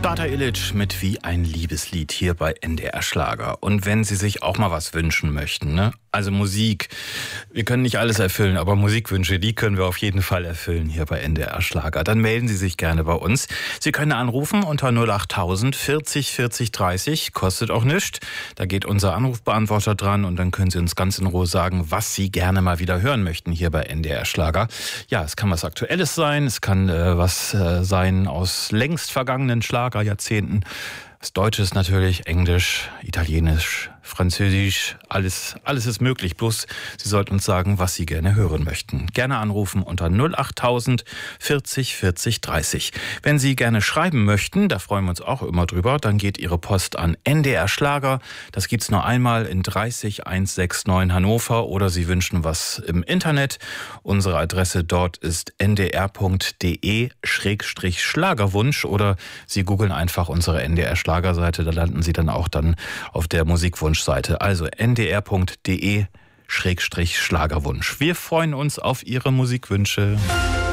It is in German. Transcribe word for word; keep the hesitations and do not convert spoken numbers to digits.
Data Illich mit Wie ein Liebeslied hier bei N D R Schlager. Und wenn Sie sich auch mal was wünschen möchten, ne? Also Musik, wir können nicht alles erfüllen, aber Musikwünsche, die können wir auf jeden Fall erfüllen hier bei N D R Schlager. Dann melden Sie sich gerne bei uns. Sie können anrufen unter null achttausend vierzig vierzig dreißig, kostet auch nichts. Da geht unser Anrufbeantworter dran und dann können Sie uns ganz in Ruhe sagen, was Sie gerne mal wieder hören möchten hier bei N D R Schlager. Ja, es kann was Aktuelles sein, es kann äh, was äh, sein aus längst vergangenen Schlagerjahrzehnten. Das Deutsches natürlich, Englisch, Italienisch, Französisch, alles, alles ist möglich. Bloß Sie sollten uns sagen, was Sie gerne hören möchten. Gerne anrufen unter null achttausend vierzig vierzig dreißig. Wenn Sie gerne schreiben möchten, da freuen wir uns auch immer drüber, dann geht Ihre Post an N D R Schlager. Das gibt's nur einmal in dreißig einhundertneunundsechzig Hannover oder Sie wünschen was im Internet. Unsere Adresse dort ist n d r punkt d e Schrägstrich Schlagerwunsch oder Sie googeln einfach unsere N D R Schlagerseite, da landen Sie dann auch dann auf der Musikwunsch Seite, also n d r punkt d e Schrägstrich Schlagerwunsch. Wir freuen uns auf Ihre Musikwünsche.